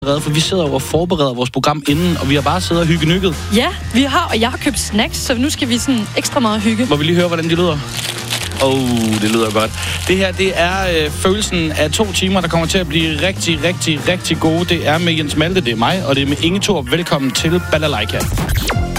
For vi sidder jo og forbereder vores program inden, og vi har bare siddet og hyggenykket. Ja, vi har, og jeg har købt snacks, så nu skal vi sådan ekstra meget hygge. Må vi lige høre, hvordan de lyder? Det lyder godt. Det her, det er følelsen af 2 timer, der kommer til at blive rigtig, rigtig, rigtig gode. Det er med Jens Malte, det er mig, og det er med Inge Thor. Velkommen til Balalaika.